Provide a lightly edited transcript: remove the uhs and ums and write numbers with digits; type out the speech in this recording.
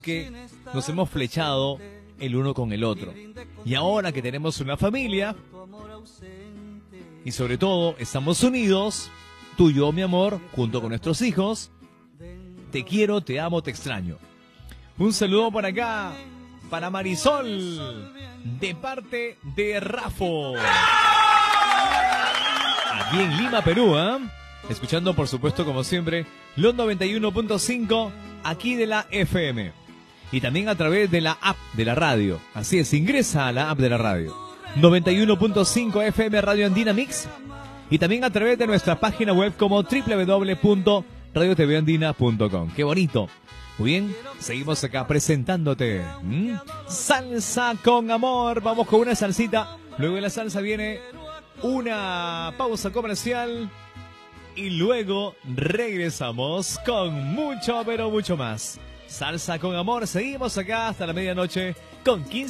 que nos hemos flechado el uno con el otro. Y ahora que tenemos una familia y sobre todo estamos unidos, tú y yo, mi amor, junto con nuestros hijos, te quiero, te amo, te extraño. Un saludo por acá para Marisol, de parte de Rafo. Aquí en Lima, Perú, escuchando por supuesto como siempre los 91.5 aquí de la FM. Y también a través de la app de la radio. Así es, ingresa a la app de la radio. 91.5 FM Radio Andina Mix. Y también a través de nuestra página web como www.radiotvandina.com. ¡Qué bonito! Muy bien, seguimos acá presentándote. Salsa con amor. Vamos con una salsita. Luego de la salsa viene una pausa comercial. Y luego regresamos con mucho, pero mucho más. Salsa con amor. Seguimos acá hasta la medianoche con 15.